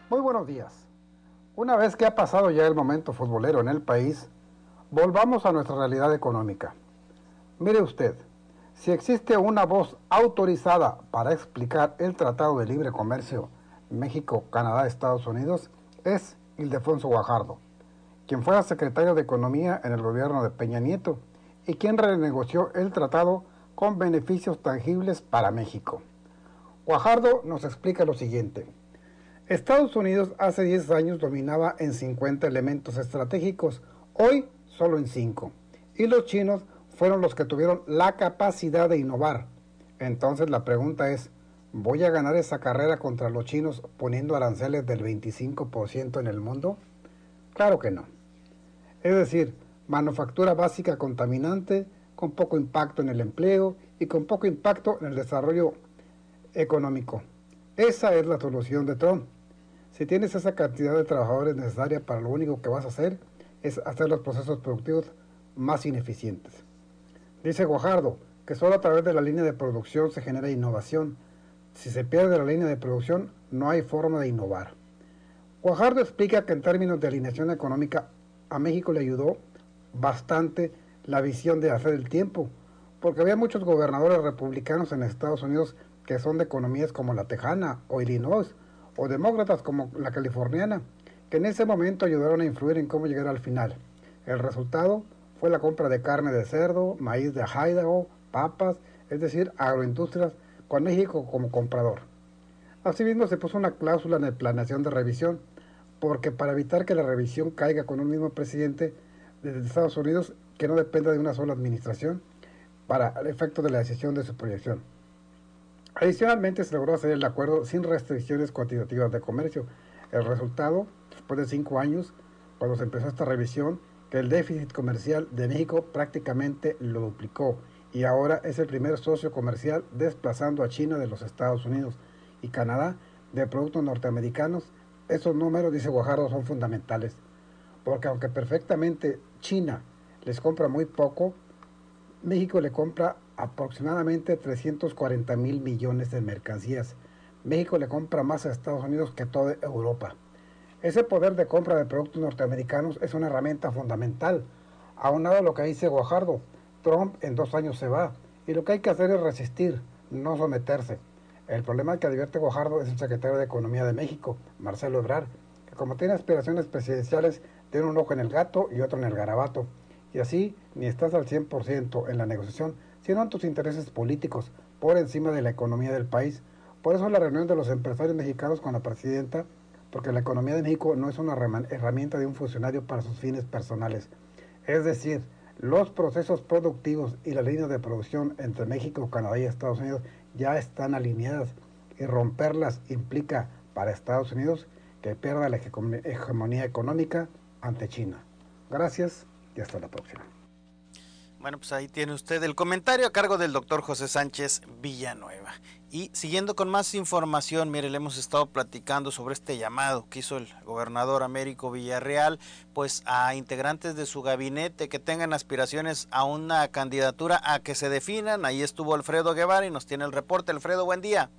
Muy buenos días. Una vez que ha pasado ya el momento futbolero en el país, volvamos a nuestra realidad económica. Mire usted, si existe una voz autorizada para explicar el Tratado de Libre Comercio México-Canadá-Estados Unidos, es Ildefonso Guajardo, quien fuera secretario de Economía en el gobierno de Peña Nieto y quien renegoció el tratado con beneficios tangibles para México. Guajardo nos explica lo siguiente. Estados Unidos hace 10 años dominaba en 50 elementos estratégicos, hoy solo en 5. Y los chinos fueron los que tuvieron la capacidad de innovar. Entonces la pregunta es, ¿voy a ganar esa carrera contra los chinos poniendo aranceles del 25% en el mundo? Claro que no. Es decir, manufactura básica contaminante, con poco impacto en el empleo y con poco impacto en el desarrollo económico. Esa es la solución de Trump. Si tienes esa cantidad de trabajadores necesaria para lo único que vas a hacer es hacer los procesos productivos más ineficientes. Dice Guajardo que solo a través de la línea de producción se genera innovación. Si se pierde la línea de producción, no hay forma de innovar. Guajardo explica que en términos de alineación económica a México le ayudó bastante la visión de hacer el tiempo, porque había muchos gobernadores republicanos en Estados Unidos que son de economías como la tejana o Illinois, o demócratas como la californiana, que en ese momento ayudaron a influir en cómo llegar al final. El resultado fue la compra de carne de cerdo, maíz de Idaho, papas, es decir, agroindustrias, con México como comprador. Asimismo se puso una cláusula en la planeación de revisión, porque para evitar que la revisión caiga con un mismo presidente de Estados Unidos que no dependa de una sola administración, para el efecto de la decisión de su proyección. Adicionalmente se logró hacer el acuerdo sin restricciones cuantitativas de comercio. El resultado, después de 5 años, cuando se empezó esta revisión, que el déficit comercial de México prácticamente lo duplicó y ahora es el primer socio comercial desplazando a China de los Estados Unidos y Canadá de productos norteamericanos. Esos números, dice Guajardo, son fundamentales, porque aunque perfectamente China les compra muy poco, México le compra aproximadamente 340,000 millones de mercancías. México le compra más a Estados Unidos que toda Europa. Ese poder de compra de productos norteamericanos es una herramienta fundamental. Aunado a lo que dice Guajardo, Trump en 2 años se va y lo que hay que hacer es resistir, no someterse. El problema que advierte Guajardo es el secretario de Economía de México, Marcelo Ebrard, que como tiene aspiraciones presidenciales, tiene un ojo en el gato y otro en el garabato. Y así ni estás al 100% en la negociación, sino en tus intereses políticos, por encima de la economía del país. Por eso la reunión de los empresarios mexicanos con la presidenta, porque la economía de México no es una herramienta de un funcionario para sus fines personales. Es decir, los procesos productivos y las líneas de producción entre México, Canadá y Estados Unidos ya están alineadas y romperlas implica para Estados Unidos que pierda la hegemonía económica ante China. Gracias y hasta la próxima. Bueno, pues ahí tiene usted el comentario a cargo del doctor José Sánchez Villanueva. Y siguiendo con más información, mire, le hemos estado platicando sobre este llamado que hizo el gobernador Américo Villarreal, pues a integrantes de su gabinete que tengan aspiraciones a una candidatura a que se definan. Ahí estuvo Alfredo Guevara y nos tiene el reporte. Alfredo, buen día.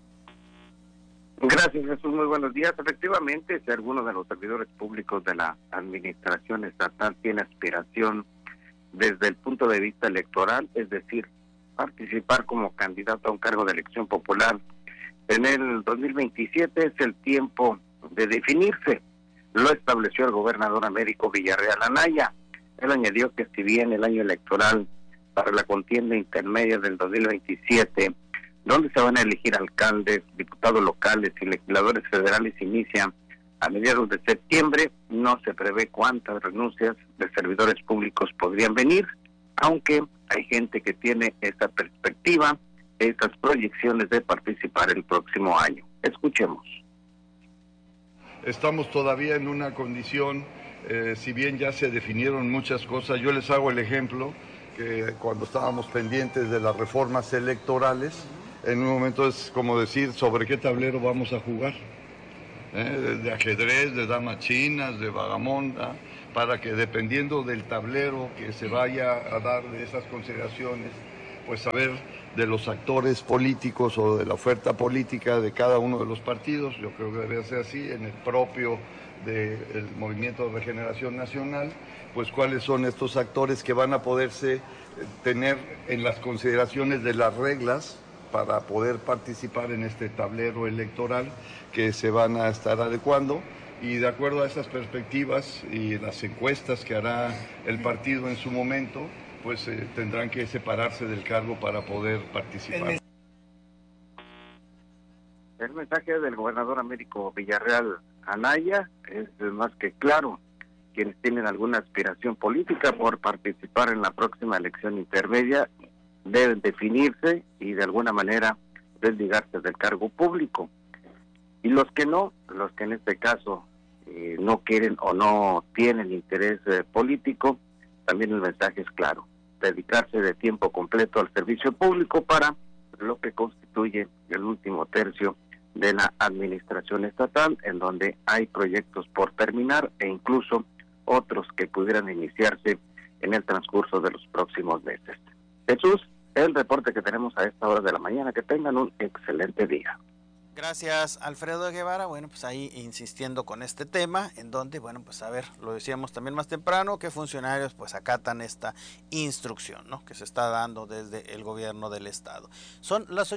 Gracias, Jesús, muy buenos días. Efectivamente, si alguno de los servidores públicos de la administración estatal tiene aspiración desde el punto de vista electoral, es decir, participar como candidato a un cargo de elección popular en el 2027, es el tiempo de definirse. Lo estableció el gobernador Américo Villarreal Anaya. Él añadió que si bien el año electoral para la contienda intermedia del 2027, donde se van a elegir alcaldes, diputados locales y legisladores federales, inicia a mediados de septiembre, no se prevé cuántas renuncias de servidores públicos podrían venir, aunque hay gente que tiene esta perspectiva, estas proyecciones de participar el próximo año. Escuchemos. Estamos todavía en una condición, si bien ya se definieron muchas cosas, yo les hago el ejemplo que cuando estábamos pendientes de las reformas electorales, en un momento es como decir sobre qué tablero vamos a jugar. De ajedrez, de damas chinas, de vagamonda, para que dependiendo del tablero que se vaya a dar de esas consideraciones, pues saber de los actores políticos o de la oferta política de cada uno de los partidos. Yo creo que debe ser así, en el propio del Movimiento de Regeneración Nacional, pues cuáles son estos actores que van a poderse tener en las consideraciones de las reglas para poder participar en este tablero electoral que se van a estar adecuando, y de acuerdo a esas perspectivas y las encuestas que hará el partido en su momento, pues tendrán que separarse del cargo para poder participar. El mensaje del gobernador Américo Villarreal Anaya es más que claro. Quienes tienen alguna aspiración política por participar en la próxima elección intermedia deben definirse y de alguna manera desligarse del cargo público. Y los que no, los que en este caso no quieren o no tienen interés político, también el mensaje es claro: dedicarse de tiempo completo al servicio público para lo que constituye el último tercio de la administración estatal, en donde hay proyectos por terminar e incluso otros que pudieran iniciarse en el transcurso de los próximos meses. Jesús, el reporte que tenemos a esta hora de la mañana. Que tengan un excelente día. Gracias, Alfredo Guevara. Bueno, pues ahí insistiendo con este tema, en donde, bueno, pues a ver, lo decíamos también más temprano, que funcionarios pues acatan esta instrucción, ¿no?, que se está dando desde el gobierno del estado. Son las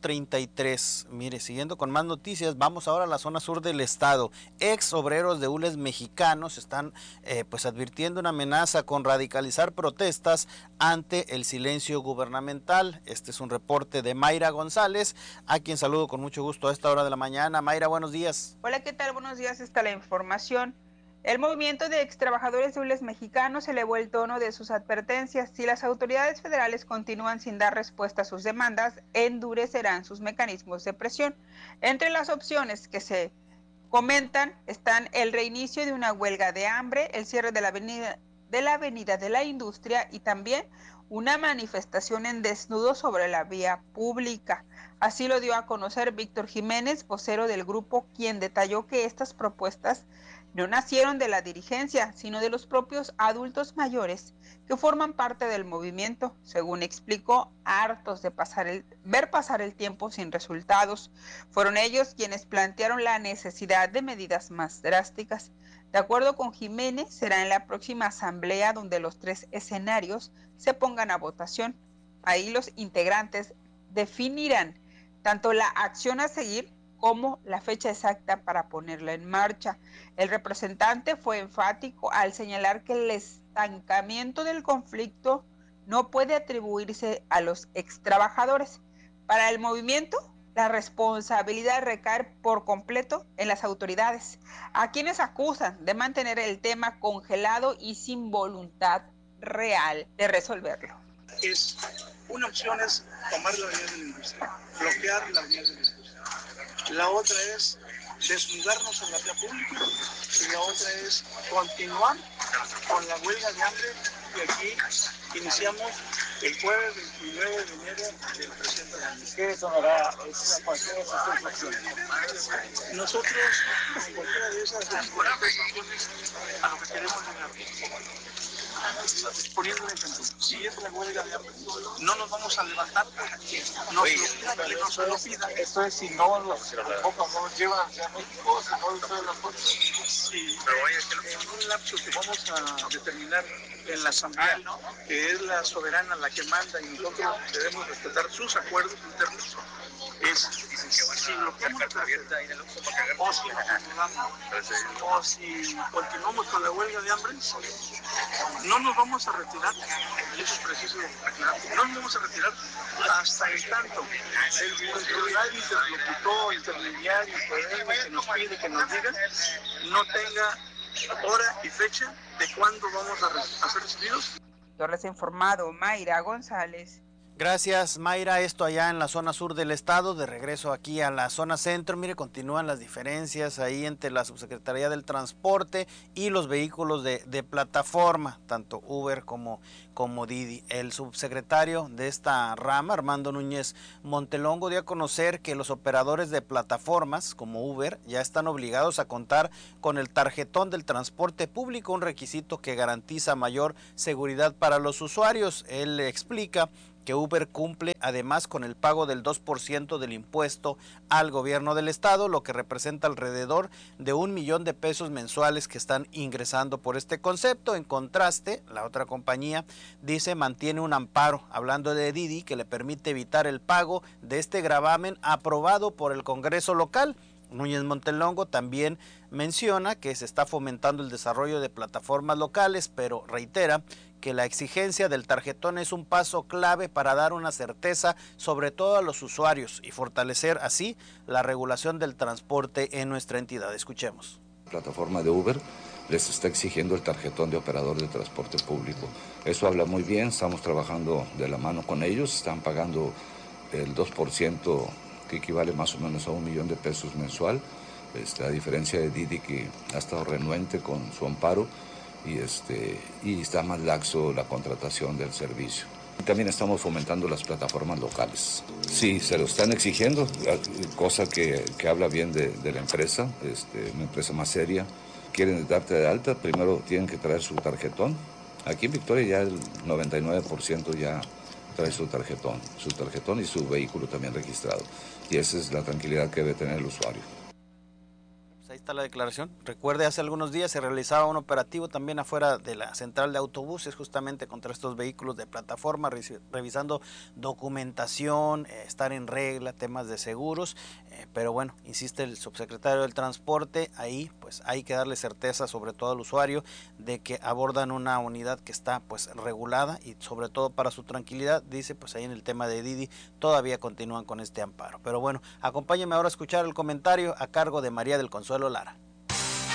8:33. Mire, siguiendo con más noticias, vamos ahora a la zona sur del estado. Ex obreros de hules mexicanos están pues advirtiendo una amenaza con radicalizar protestas ante el silencio gubernamental. Este es un reporte de Mayra González, a quien saludo con mucho gusto a esta hora de la mañana. Mayra, buenos días. Hola, ¿qué tal? Buenos días, está la información. El movimiento de extrabajadores de hules mexicanos elevó el tono de sus advertencias. Si las autoridades federales continúan sin dar respuesta a sus demandas, endurecerán sus mecanismos de presión. Entre las opciones que se comentan están el reinicio de una huelga de hambre, el cierre de la avenida de la Industria y también una manifestación en desnudo sobre la vía pública. Así lo dio a conocer Víctor Jiménez, vocero del grupo, quien detalló que estas propuestas no nacieron de la dirigencia, sino de los propios adultos mayores que forman parte del movimiento. Según explicó, hartos de ver pasar el tiempo sin resultados, fueron ellos quienes plantearon la necesidad de medidas más drásticas. De acuerdo con Jiménez, será en la próxima asamblea donde los 3 escenarios se pongan a votación. Ahí los integrantes definirán tanto la acción a seguir como la fecha exacta para ponerla en marcha. El representante fue enfático al señalar que el estancamiento del conflicto no puede atribuirse a los extrabajadores. Para el movimiento, la responsabilidad recae por completo en las autoridades, a quienes acusan de mantener el tema congelado y sin voluntad real de resolverlo. Una opción es tomar la avenida de la Industria, bloquear la avenida de la Industria. La otra es desnudarnos en la vía pública y la otra es continuar con la huelga de hambre que aquí iniciamos el jueves 29 de enero del presente año. ¿Qué tomará cualquiera de esas opciones? Nosotros, cualquiera de esas opciones, a lo que queremos llegar. Poniendo un ejemplo, si es la huelga de hambre, no nos vamos a levantar porque nos lo pida. Esto es si no los convocan, no nos llevan hacia México, si no ustedes las cosas. Sí, en un lapso que vamos a determinar en la asamblea, que es la soberana la que manda y nosotros debemos respetar sus acuerdos internos, es si bloqueamos o si continuamos con la huelga de hambre, no nos vamos a retirar, y eso es preciso aclarar, no nos vamos a retirar hasta el tanto el controlar interlocutor, intermediario, que nos pide, que nos diga, no tenga hora y fecha de cuándo vamos a ser recibidos. Torres informado, Mayra González. Gracias, Mayra. Esto allá en la zona sur del estado. De regreso aquí a la zona centro. Mire, continúan las diferencias ahí entre la Subsecretaría del Transporte y los vehículos de plataforma, tanto Uber como Didi. El subsecretario de esta rama, Armando Núñez Montelongo, dio a conocer que los operadores de plataformas como Uber ya están obligados a contar con el tarjetón del transporte público, un requisito que garantiza mayor seguridad para los usuarios. Él explica que Uber cumple además con el pago del 2% del impuesto al gobierno del estado, lo que representa alrededor de 1 millón de pesos mensuales que están ingresando por este concepto. En contraste, la otra compañía dice mantiene un amparo, hablando de Didi, que le permite evitar el pago de este gravamen aprobado por el Congreso local. Núñez Montelongo también menciona que se está fomentando el desarrollo de plataformas locales, pero reitera que la exigencia del tarjetón es un paso clave para dar una certeza sobre todo a los usuarios y fortalecer así la regulación del transporte en nuestra entidad. Escuchemos. La plataforma de Uber les está exigiendo el tarjetón de operador de transporte público. Eso habla muy bien, estamos trabajando de la mano con ellos, están pagando el 2%, que equivale más o menos a 1 millón de pesos mensual, a diferencia de Didi, que ha estado renuente con su amparo y está más laxo la contratación del servicio. También estamos fomentando las plataformas locales. Sí, se lo están exigiendo, cosa que habla bien de la empresa, una empresa más seria. Quieren darte de alta, primero tienen que traer su tarjetón. Aquí en Victoria ya el 99% ya trae su tarjetón y su vehículo también registrado. Y esa es la tranquilidad que debe tener el usuario. Pues ahí está la declaración. Recuerde, hace algunos días se realizaba un operativo también afuera de la central de autobuses, justamente contra estos vehículos de plataforma, revisando documentación, estar en regla, temas de seguros, pero bueno, insiste el subsecretario del Transporte, ahí pues hay que darle certeza sobre todo al usuario de que abordan una unidad que está pues regulada y sobre todo para su tranquilidad, dice, pues ahí en el tema de Didi todavía continúan con este amparo. Pero bueno, acompáñenme ahora a escuchar el comentario a cargo de María del Consuelo Lara.